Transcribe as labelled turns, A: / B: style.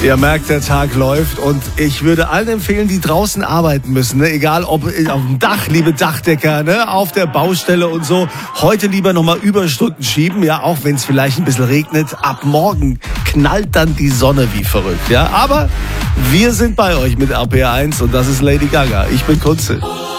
A: Ihr merkt, der Tag läuft und ich würde allen empfehlen, die draußen arbeiten müssen, ne? Egal ob auf dem Dach, liebe Dachdecker, ne? Auf der Baustelle und so. Heute lieber nochmal Überstunden schieben, ja, auch wenn es vielleicht ein bisschen regnet. Ab morgen knallt dann die Sonne wie verrückt, ja. Aber wir sind bei euch mit RPR 1 und das ist Lady Gaga. Ich bin Kunze.